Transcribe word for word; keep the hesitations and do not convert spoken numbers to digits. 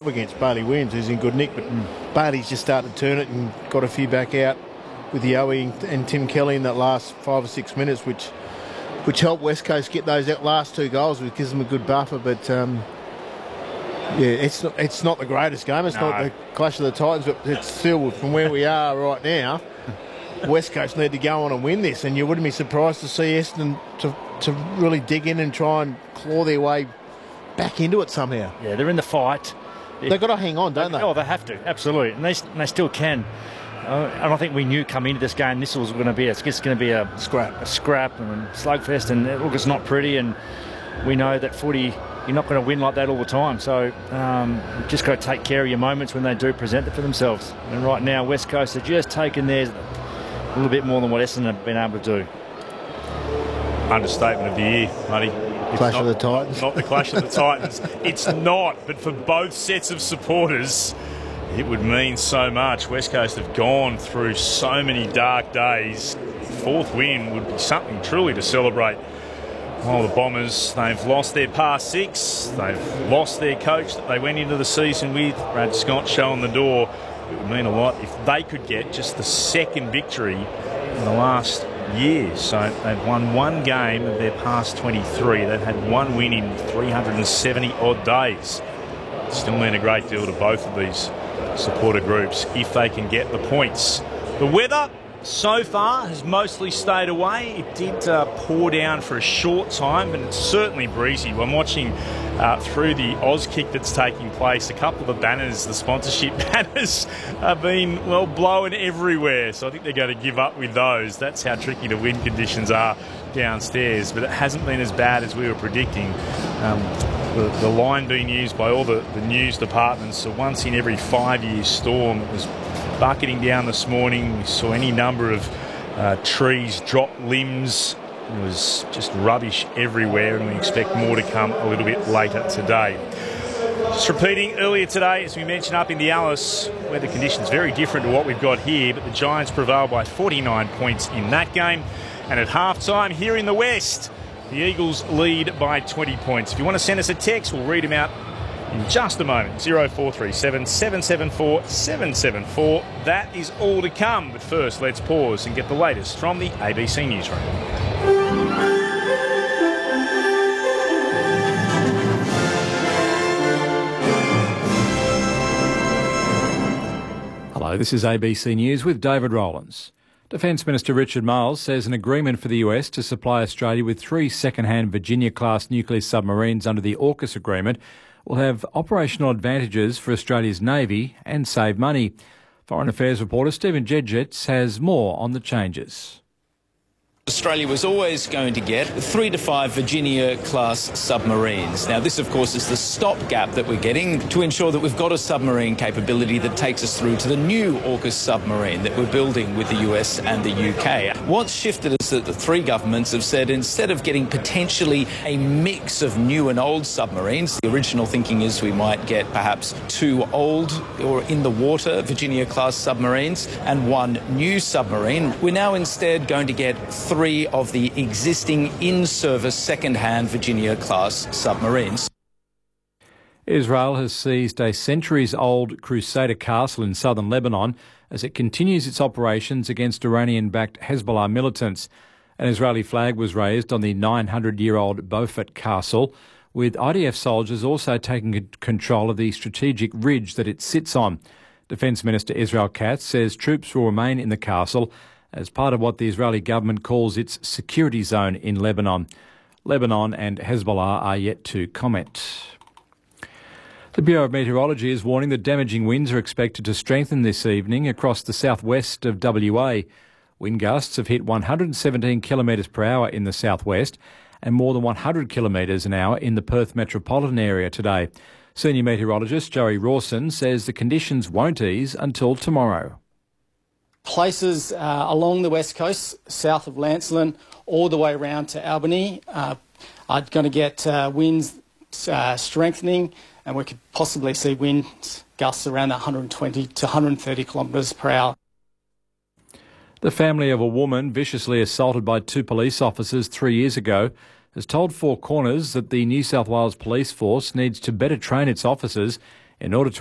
against Bailey Williams, who's in good nick, but mm. Bailey's just started to turn it and got a few back out with the Yowie and Tim Kelly in that last five or six minutes, which which helped West Coast get those last two goals, which gives them a good buffer. But um, yeah, it's not, it's not the greatest game. It's no. not the clash of the Titans, but it's still, from where we are right now, West Coast need to go on and win this, and you wouldn't be surprised to see Essendon to, to really dig in and try and claw their way back into it somehow. Yeah, they're in the fight. They've got to hang on, don't they? Oh, they have to, absolutely. And they, and they still can. Uh, and I think we knew coming into this game this was going to be a, it's just going to be a scrap, a scrap and a slugfest, and look, it's not pretty, and we know that footy, you're not going to win like that all the time. So um, you've just got to take care of your moments when they do present it for themselves. And right now, West Coast are just taking theirs a little bit more than what Essendon have been able to do. Understatement of the year, Muddy. Clash not, of the Titans. Not the clash of the Titans. It's not, but for both sets of supporters, it would mean so much. West Coast have gone through so many dark days. Fourth win would be something truly to celebrate. While the Bombers, they've lost their past six. They've lost their coach that they went into the season with, Brad Scott, showing the door. It would mean a lot if they could get just the second victory in the last year. So they've won one game of their past twenty-three. They've had one win in three hundred seventy odd days. Still mean a great deal to both of these supporter groups if they can get the points. The weather so far has mostly stayed away. It did uh, pour down for a short time, but it's certainly breezy. I'm watching uh, through the Auskick that's taking place. A couple of the banners, the sponsorship banners, have been, well, blowing everywhere. So I think they're going to give up with those. That's how tricky the wind conditions are downstairs. But it hasn't been as bad as we were predicting. Um, the, the line being used by all the, the news departments. So once in every five-year storm, it was bucketing down this morning. We saw any number of uh, trees drop limbs. It was just rubbish everywhere, and we expect more to come a little bit later today. Just repeating, earlier today, as we mentioned up in the Alice, weather conditions very different to what we've got here, but the Giants prevailed by forty-nine points in that game. And at half-time here in the West, the Eagles lead by twenty points. If you want to send us a text, we'll read them out in just a moment. oh four three seven, seven seven four, seven seven four. That is all to come. But first, let's pause and get the latest from the A B C Newsroom. Hello, this is A B C News with David Rowlands. Defence Minister Richard Marles says an agreement for the U S to supply Australia with three second-hand Virginia-class nuclear submarines under the AUKUS agreement will have operational advantages for Australia's Navy and save money. Foreign Affairs reporter Stephen Jedgetz has more on the changes. Australia was always going to get three to five Virginia-class submarines. Now, this, of course, is the stopgap that we're getting to ensure that we've got a submarine capability that takes us through to the new AUKUS submarine that we're building with the U S and the U K. What's shifted is that the three governments have said instead of getting potentially a mix of new and old submarines, the original thinking is we might get perhaps two old or in the water Virginia-class submarines and one new submarine. We're now instead going to get three Three of the existing in-service second-hand Virginia-class submarines. Israel has seized a centuries-old Crusader castle in southern Lebanon as it continues its operations against Iranian-backed Hezbollah militants. An Israeli flag was raised on the nine hundred year old Beaufort Castle, with I D F soldiers also taking control of the strategic ridge that it sits on. Defence Minister Israel Katz says troops will remain in the castle as part of what the Israeli government calls its security zone in Lebanon. Lebanon and Hezbollah are yet to comment. The Bureau of Meteorology is warning that damaging winds are expected to strengthen this evening across the southwest of W A. Wind gusts have hit one hundred seventeen kilometres per hour in the southwest and more than one hundred kilometres an hour in the Perth metropolitan area today. Senior meteorologist Joey Rawson says the conditions won't ease until tomorrow. Places uh, along the west coast, south of Lancelin, all the way around to Albany, uh, are going to get uh, winds uh, strengthening, and we could possibly see wind gusts around one hundred twenty to one hundred thirty kilometres per hour. The family of a woman viciously assaulted by two police officers three years ago has told Four Corners that the New South Wales Police Force needs to better train its officers in order to